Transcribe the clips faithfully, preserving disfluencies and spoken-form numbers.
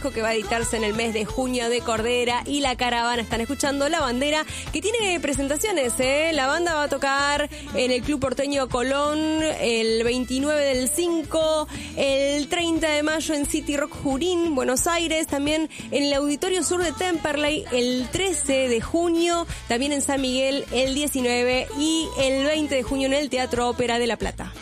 disco que va a editarse en el mes de junio de Cordera y La Caravana. Están escuchando La Bandera, que tiene presentaciones, ¿eh? La banda va a tocar en el Club Porteño Colón el veintinueve del cinco, el treinta de mayo en City Rock Junín, Buenos Aires, también en el Auditorio Sur de Temperley el trece de junio, también en San Miguel el diecinueve y el veinte de junio en el Teatro Ópera de La Plata.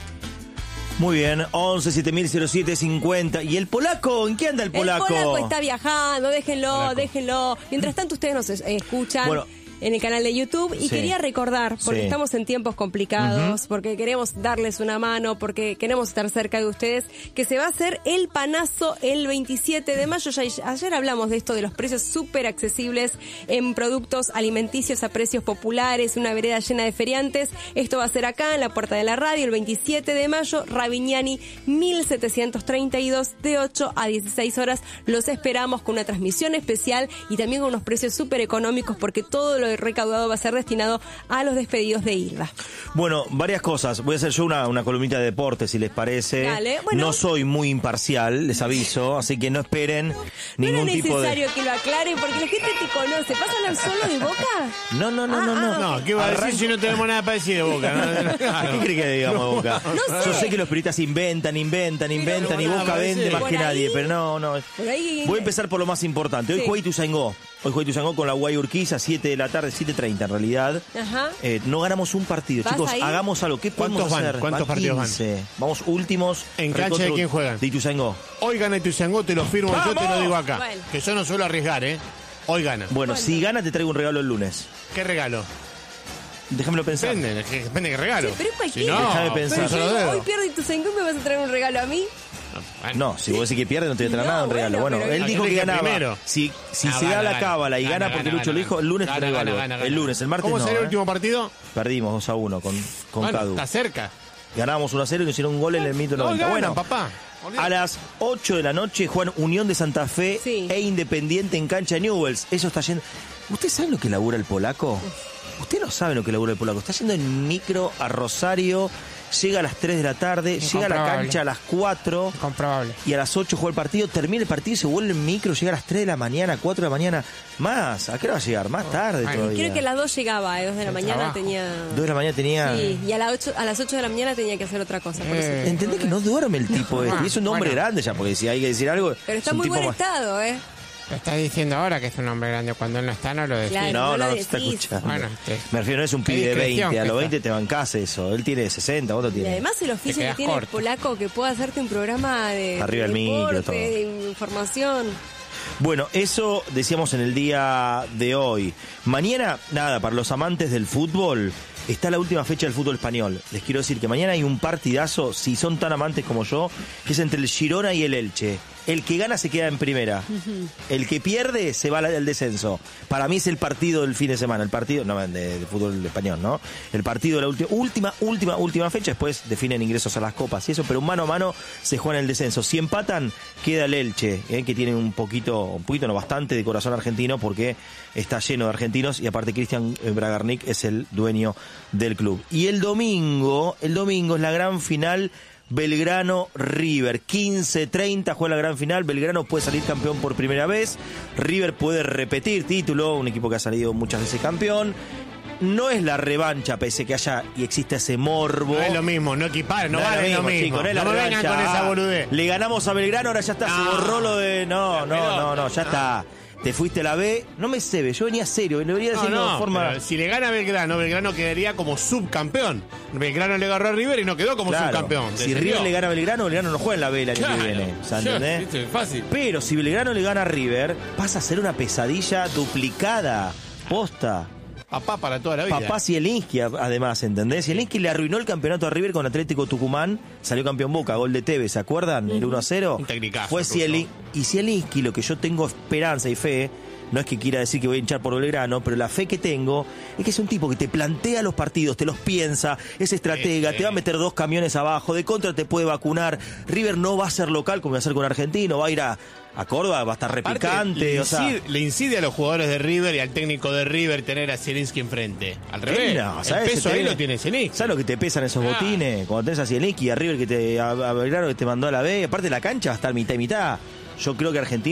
Muy bien, once siete mil siete cincuenta. ¿Y el polaco? ¿En qué anda el polaco? El polaco está viajando, déjenlo, Polaco. déjenlo. Mientras tanto ustedes nos eh, escuchan. Bueno, en el canal de YouTube y sí. quería recordar, porque sí. estamos en tiempos complicados, uh-huh. porque queremos darles una mano, porque queremos estar cerca de ustedes, que se va a hacer el panazo el veintisiete de mayo. Ya ayer hablamos de esto, de los precios súper accesibles en productos alimenticios a precios populares, una vereda llena de feriantes. Esto va a ser acá en la Puerta de la Radio el veintisiete de mayo, Ravignani mil setecientos treinta y dos, de ocho a dieciséis horas. Los esperamos con una transmisión especial y también con unos precios súper económicos, porque todo lo recaudado va a ser destinado a los despedidos de Hilda. Bueno, varias cosas. Voy a hacer yo una, una columnita de deportes, si les parece. Dale, bueno. No soy muy imparcial, les aviso, así que no esperen no, ningún no tipo de... No es necesario que lo aclaren, porque la gente te conoce. ¿Vas a hablar solo de Boca? No, no, no, ah, no, no. No, ¿qué va a decir Arranco... si no tenemos nada para decir de Boca? No, no, no, claro. ¿Qué cree que digamos de Boca? No sé. Yo sé que los periodistas inventan, inventan, inventan, no, y no, Boca vende más por que ahí, nadie, pero no, no. Ahí... Voy a empezar por lo más importante. Hoy sí. juega Ituzaingó. Hoy juega Ituzaingó con la Guay Urquiza, siete de la tarde, siete treinta en realidad. Ajá. Eh, no ganamos un partido, chicos. Ahí? Hagamos algo. ¿Qué podemos ¿Cuántos van? hacer? ¿Cuántos van partidos quince. van? Vamos últimos. ¿En cancha de quién juegan? De Ituzaingó. Hoy gana Ituzaingó, te lo firmo, ¡Vamos! yo te lo digo acá. Bueno. Que yo no suelo arriesgar, ¿eh? Hoy gana. Bueno, Bueno. si gana te traigo un regalo el lunes. ¿Qué regalo? Déjamelo pensar. Depende, depende de qué regalo. Sí, pero es cualquiera. Si no, Déjame pensar. Pero solo yo, dedo. hoy pierdo Ituzaingó y me vas a traer un regalo a mí. No, si vos decís que pierde no te voy a traer No, nada, un regalo. bueno, Bueno, pero- él No, dijo yo que dije ganaba. primero. Si, si Ah, se gana, da la gana. cábala y Gana, gana, gana, porque gana, Lucho lo dijo, el lunes te gana, traigo gana, algo. gana, El gana. lunes, el martes ¿Cómo no. será el ¿eh? último partido? Perdimos dos a uno con, con Bueno, Cadu. está cerca. Ganábamos uno a cero y nos hicieron un gol en el minuto No, noventa. ganan, Bueno, papá. a las ocho de la noche juegan Unión de Santa Fe Sí. e Independiente en cancha de Newell's. Eso está yendo... ¿Usted sabe lo que labura el polaco? Usted no sabe lo que labura el polaco. Está yendo en micro a Rosario, llega a las tres de la tarde, llega a la cancha a las cuatro. Comprobable. Y a las ocho juega el partido, termina el partido y se vuelve en micro, llega a las tres de la mañana, cuatro de la mañana. Más, ¿a qué hora va a llegar? Más tarde Ay, todavía. Creo que a las dos llegaba, a las dos de la El mañana trabajo. tenía... dos de la mañana tenía... Sí, y a, la ocho, a las ocho de la mañana tenía que hacer otra cosa. Por eso. Eh. ¿Entendés que no duerme el tipo este? Y es un hombre Bueno. grande ya, porque si hay que decir algo... Pero está es un muy tipo buen más- estado, ¿eh? Lo estás diciendo ahora que es un hombre grande. Cuando él no está, no lo decís. Claro. No, no no, lo no te está decís. escuchando. Bueno, te- Me refiero, no es un Qué pibe de discreción veinte, a que los está. veinte te bancás eso. Él tiene sesenta, ¿cuánto Y tiene? además el oficio que quedás tiene el corto. polaco, que puede hacerte un programa de, Arriba de el micro, deporte, todo. de información. Bueno, eso decíamos en el día de hoy. Mañana, nada, para los amantes del fútbol, está la última fecha del fútbol español. Les quiero decir que mañana hay un partidazo, si son tan amantes como yo, que es entre el Girona y el Elche. El que gana se queda en primera. El que pierde se va al descenso. Para mí es el partido del fin de semana. El partido, no, de, de fútbol español, ¿no? El partido de la última, última, última, última fecha. Después definen ingresos a las copas y eso. Pero mano a mano se juega en el descenso. Si empatan, queda el Elche, ¿eh? Que tiene un poquito, un poquito, no bastante de corazón argentino porque está lleno de argentinos. Y aparte Cristian Bragarnik es el dueño del club. Y el domingo, el domingo es la gran final Belgrano-River, quince treinta juega la gran final. Belgrano puede salir campeón por primera vez, River puede repetir título, un equipo que ha salido muchas veces campeón. No es la revancha, pese que haya y existe ese morbo. No es lo mismo, no equiparen, no, No es vale lo mismo. chico, no es la no me revancha. vengan con esa boludez. Le ganamos a Belgrano, ahora ya está, No. se borró lo de... No, no, pelota. no, no, ya está. Te fuiste a la B, no me cebe, yo venía serio, lo venía No, diciendo no, de forma... pero si le gana a Belgrano, Belgrano quedaría como subcampeón. Belgrano le agarró a River y no quedó como Claro, subcampeón. si Descendió. River le gana a Belgrano, Belgrano no juega en la B el año Claro. que viene, o sea, ¿entendés? Sí, sí, fácil. Pero si Belgrano le gana a River, pasa a ser una pesadilla duplicada, posta. Papá para toda la vida. Papá Zielinski, además, ¿entendés? Zielinski le arruinó el campeonato a River con Atlético Tucumán, salió campeón Boca, gol de Tevez, ¿se acuerdan? El uno a cero. Un tecnicazo, Fue ruso. Zielinski. Y Zielinski, lo que yo tengo esperanza y fe, no es que quiera decir que voy a hinchar por Belgrano, pero la fe que tengo es que es un tipo que te plantea los partidos, te los piensa, es estratega, Sí, sí. te va a meter dos camiones abajo, de contra te puede vacunar. River no va a ser local como va a ser con Argentino, va a ir a, a Córdoba, va a estar Aparte, repicante, le, o sea... incide, le incide a los jugadores de River y al técnico de River tener a Zielinski enfrente. Al revés. No, el ¿sabes? peso Se te ahí viene- lo tiene Zielinski. ¿Sabes lo que te pesan esos Ah. botines? Cuando tenés a Zielinski y a River que te, a, a Belgrano que te mandó a la B, aparte la cancha va a estar mitad y mitad. Yo creo que Argentina